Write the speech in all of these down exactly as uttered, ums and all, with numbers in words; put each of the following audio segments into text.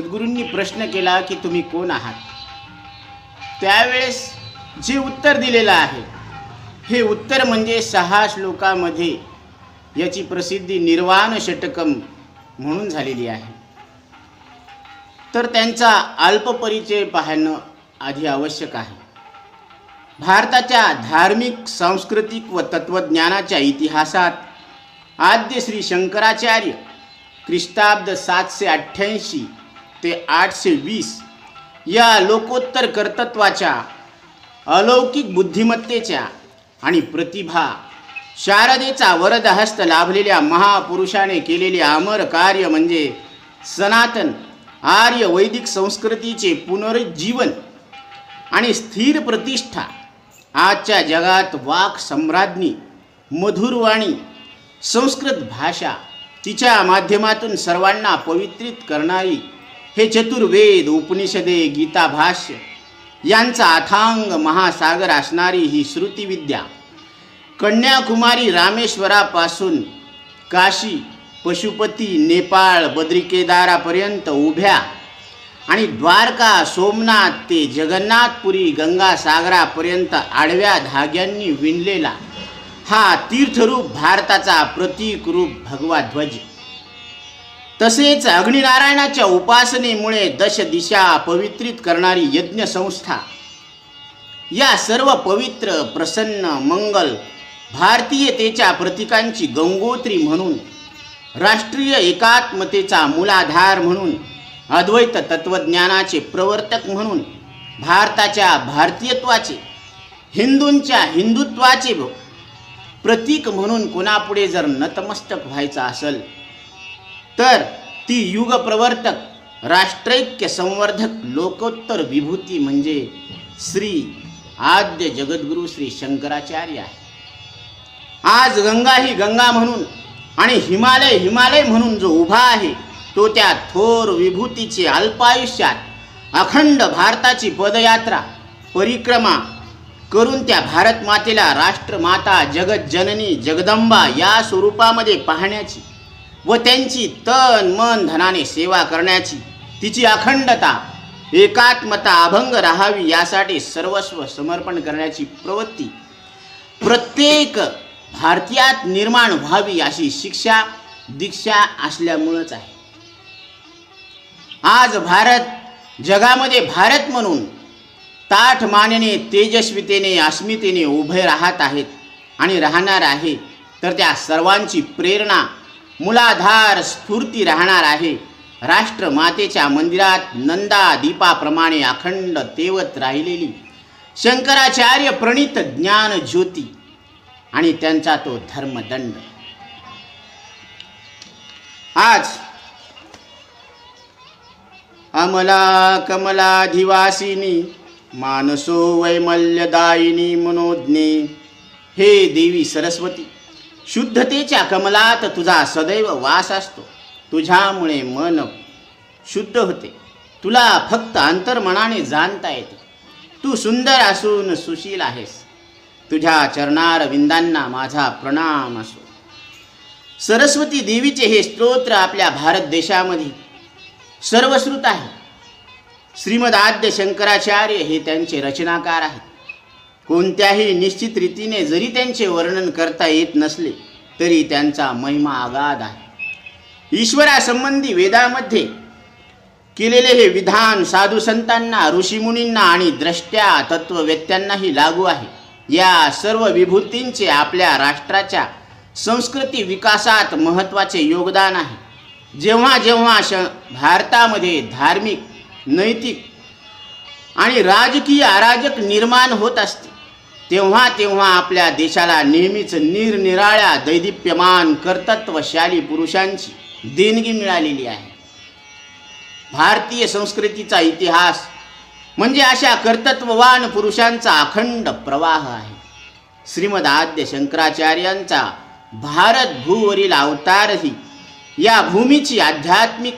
सद्गुरूंनी प्रश्न केला की तुम्ही कोण आहात. त्यावेळेस जे उत्तर दिलेलं आहे हे उत्तर म्हणजे सहा श्लोकामध्ये याची प्रसिद्धी निर्वाण षटकम म्हणून झालेली आहे. तर त्यांचा अल्प परिचय पाहणं आधी आवश्यक आहे. भारताच्या धार्मिक, सांस्कृतिक व तत्त्वज्ञानाच्या इतिहासात आद्य श्री शंकराचार्य ख्रिस्ताब्द सातशे अठ्ठ्याऐंशी ते आठशे वीस या लोकोत्तर कर्तृत्वाच्या, अलौकिक बुद्धिमत्तेच्या आणि प्रतिभा शारदेचा वरदहस्त लाभलेल्या महापुरुषाने केलेले अमर कार्य म्हणजे सनातन आर्य वैदिक संस्कृतीचे पुनरुज्जीवन आणि स्थिर प्रतिष्ठा. आजच्या जगात वाक् सम्राज्ञी, मधुरवाणी संस्कृत भाषा, तिच्या माध्यमातून सर्वांना पवित्रित करणारी हे चतुर्वेद, उपनिषदे, गीता भाष्य यांचा अथांग महासागर असणारी ही श्रुतिविद्या कन्याकुमारी रामेश्वरापासून काशी, पशुपती, नेपाळ, बद्रिकेदारापर्यंत उभ्या आणि द्वारका, सोमनाथ ते जगन्नाथपुरी, गंगासागरापर्यंत आडव्या धाग्यांनी विणलेला हा तीर्थरूप भारताचा प्रतीक रूप भगवा ध्वज. तसेच अग्निनारायणाच्या उपासनेमुळे दश दिशा पवित्रित करणारी यज्ञ संस्था. या सर्व पवित्र, प्रसन्न, मंगल भारतीयतेच्या प्रतीकांची गंगोत्री म्हणून, राष्ट्रीय एकात्मतेचा मूलाधार म्हणून, अद्वैत तत्त्वज्ञानाचे प्रवर्तक म्हणून, भारताच्या भारतीयत्वाचे, हिंदूंच्या हिंदुत्वाचे प्रतीक म्हणून कोणापुढे जर नतमस्तक व्हायचं असेल तर ती युगप्रवर्तक, राष्ट्रैक्य संवर्धक, लोकोत्तर विभूती म्हणजे श्री आद्य जगद्गुरू श्री शंकराचार्य आहे. आज गंगा ही गंगा म्हणून आणि हिमालय हिमालय म्हणून जो उभा आहे तो त्या थोर विभूतीचे अल्पायुष्यात अखंड भारताची पदयात्रा, परिक्रमा करून त्या भारत मातेला राष्ट्रमाता, जगत जननी, जगदंबा या स्वरूपामध्ये पाहण्याची व त्यांची तन मन धनाने सेवा करण्याची, तिची अखंडता, एकात्मता अभंग राहावी यासाठी सर्वस्व समर्पण करण्याची प्रवृत्ती प्रत्येक भारतीयात निर्माण व्हावी अशी शिक्षा दीक्षा असल्यामुळेच आहे. आज भारत जगामध्ये भारत म्हणून ताठ मानेने, तेजस्वितेने, अस्मितेने उभे राहत आहेत आणि राहणार आहे. तर त्या सर्वांची प्रेरणा, मूलाधार, स्फूर्ती राहणार आहे राष्ट्रमातेच्या मंदिरात नंदा दीपाप्रमाणे अखंड तेवत राहिलेली शंकराचार्य प्रणित ज्ञान ज्योती आणि त्यांचा तो धर्मदंड. आज अमला कमलाधिवासिनी मानसो वैमल्यदायिनी मनोज्ञे. हे देवी सरस्वती, शुद्धतेच्या कमलात तुझा सदैव वास असतो. तुझ्यामुळे मन शुद्ध होते. तुला फक्त अंतर्मनाने जाणता येते. तू सुंदर असून सुशील आहेस. तुझ्या चरणार विंदांना माझा प्रणाम असो. सरस्वती देवीचे हे स्तोत्र आपल्या भारत देशामध्ये सर्वश्रुत आहे. श्रीमद आद्य शंकराचार्य हे त्यांचे रचनाकार आहेत. कोणत्याही निश्चित रीतीने जरी त्यांचे वर्णन करता येत नसले तरी त्यांचा महिमा अगाध आहे. ईश्वरासंबंधी वेदामध्ये केलेले हे विधान साधू संतांना, ऋषीमुनींना आणि द्रष्ट्या तत्ववेत्यांनाही लागू आहे. या सर्व विभूतींचे आपल्या राष्ट्राच्या संस्कृती विकासात महत्त्वाचे योगदान आहे. जेव्हा जेव्हा श भारतामध्ये धार्मिक, नैतिक आणि राजकीय अराजक निर्माण होत असते तेव्हा तेव्हा आपल्या देशाला नेहमीच निरनिराळ्या दैदिप्यमान कर्तृत्वशाली पुरुषांची देणगी मिळालेली आहे. भारतीय संस्कृतीचा इतिहास म्हणजे अशा कर्तृत्ववान पुरुषांचा अखंड प्रवाह आहे. श्रीमद आद्य शंकराचार्यांचा भारत भूवरील अवतारही या भूमीची आध्यात्मिक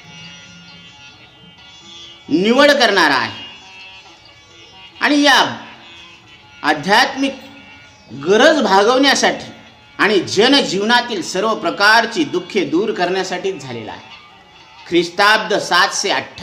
निवड करणारा आहे आणि या आध्यात्मिक गरज भागवण्यासाठी आणि जनजीवनातील सर्व प्रकारची दुःखे दूर करण्यासाठीच झालेला आहे. ख्रिस्ताब्द सातशे अठ्ठ्याण्णव